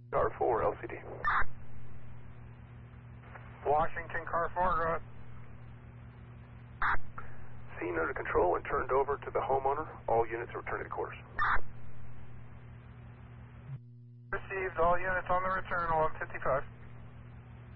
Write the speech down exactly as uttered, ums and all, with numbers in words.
Car four, L C D. Washington, car four, go ahead. Scene under control and turned over to the homeowner. All units are returning to quarters. Received, all units on the return, eleven fifty-five.